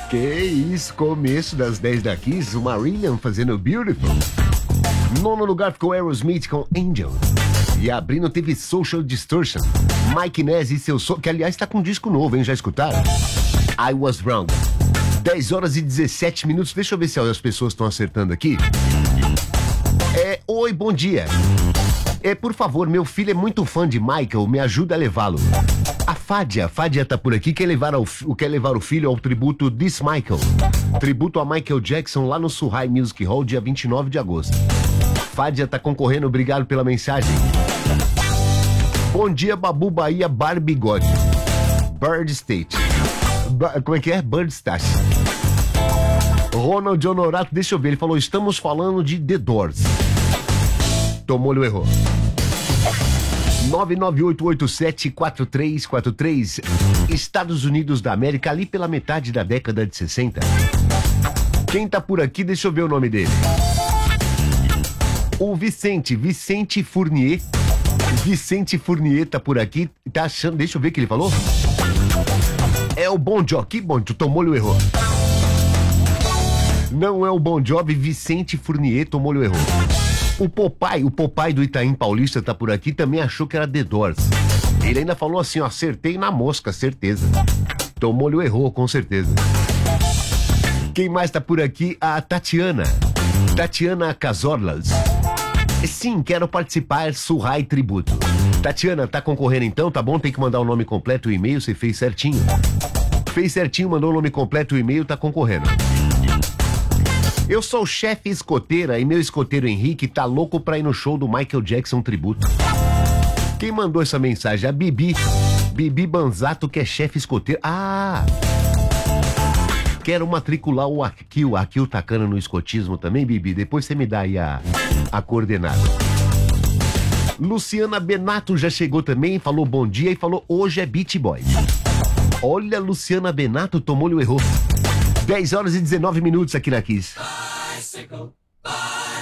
Que isso, começo das 10 da Kiss, o Marillion fazendo Beautiful. Nono lugar ficou Aerosmith com Angel. E abrindo teve Social Distortion, Mike Ness e seu som, que aliás tá com um disco novo, hein? Já escutaram? I Was Wrong. 10 horas e 17 minutos. Deixa eu ver se as pessoas estão acertando aqui. Oi, bom dia. Por favor, meu filho é muito fã de Michael, me ajuda a levá-lo. A Fádia tá por aqui, quer levar o filho ao tributo This Michael. Tributo a Michael Jackson lá no Surrai Music Hall, dia 29 de agosto. Fádia tá concorrendo, obrigado pela mensagem. Bom dia, Babu Bahia, Bar Bigode. Bird State. Como é que é? Bird State. Ronald Honorato, deixa eu ver, ele falou, estamos falando de The Doors. Tomou-lhe o erro. 998874343, Estados Unidos da América, ali pela metade da década de 60. Quem tá por aqui, deixa eu ver o nome dele. O Vicente Fournier. Vicente Fournier tá por aqui, tá achando, deixa eu ver o que ele falou. É o Bon Jovi, que bom, tu tomou-lhe o erro. Não é o Bon Jovi, Vicente Fournier tomou-lhe o erro. O Popeye do Itaim Paulista tá por aqui, também achou que era The Doors. Ele ainda falou assim, ó, acertei na mosca, certeza. Tomou-lhe o erro, com certeza. Quem mais tá por aqui? A Tatiana Cazorlas. Sim, quero participar, Surrai Tributo. Tatiana, tá concorrendo então, tá bom? Tem que mandar o nome completo e o e-mail, você fez certinho. Fez certinho, mandou o nome completo e o e-mail, tá concorrendo. Eu sou o chefe escoteira e meu escoteiro Henrique tá louco pra ir no show do Michael Jackson Tributo. Quem mandou essa mensagem? A Bibi Banzato, que é chefe escoteiro. Quero matricular o Akil Takana no escotismo também, Bibi. Depois você me dá aí a coordenada. Luciana Benato já chegou também, falou bom dia e falou hoje é Beach Boy. Olha, Luciana Benato tomou-lhe o erro. 10 horas e 19 minutos aqui na Kiss. Bicycle, bicycle.